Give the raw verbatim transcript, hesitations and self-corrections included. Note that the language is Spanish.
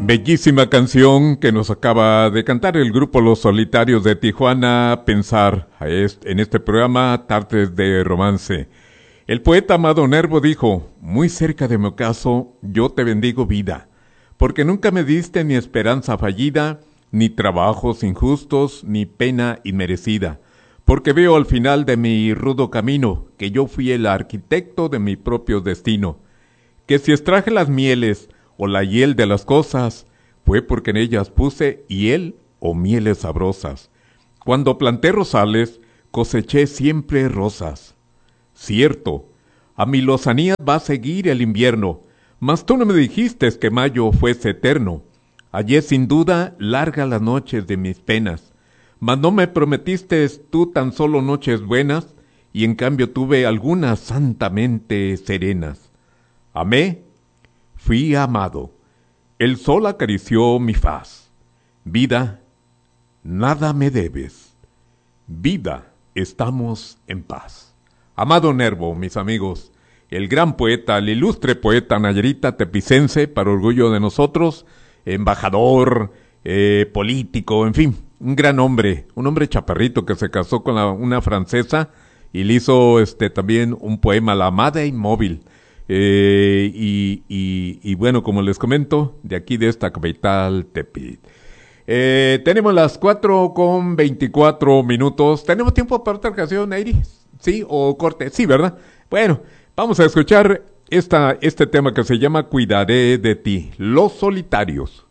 Bellísima canción que nos acaba de cantar el grupo Los Solitarios de Tijuana, Pensar, en este programa Tardes de Romance. El poeta Amado Nervo dijo: muy cerca de mi ocaso, yo te bendigo vida, porque nunca me diste ni esperanza fallida, ni trabajos injustos, ni pena inmerecida, porque veo al final de mi rudo camino, que yo fui el arquitecto de mi propio destino, que si extraje las mieles, o la hiel de las cosas, fue porque en ellas puse hiel o mieles sabrosas. Cuando planté rosales, coseché siempre rosas. Cierto, a mi lozanía va a seguir el invierno, mas tú no me dijiste que mayo fuese eterno. Hallé sin duda largas las noches de mis penas, mas no me prometiste tú tan solo noches buenas, y en cambio tuve algunas santamente serenas. Amé, fui amado, el sol acarició mi faz. Vida, nada me debes. Vida, estamos en paz. Amado Nervo, mis amigos, el gran poeta, el ilustre poeta nayarita tepicense, para orgullo de nosotros, embajador, eh, político, en fin, un gran hombre, un hombre chaparrito que se casó con la, una francesa y le hizo este, también un poema, La Amada Inmóvil. Eh, y, y, y bueno, como les comento, de aquí de esta capital Tepit. Eh, tenemos las cuatro con veinticuatro minutos. ¿Tenemos tiempo para otra canción, Airi? ¿Sí? ¿O corte? Sí, ¿verdad? Bueno, vamos a escuchar esta, este tema que se llama Cuidaré de ti, Los Solitarios.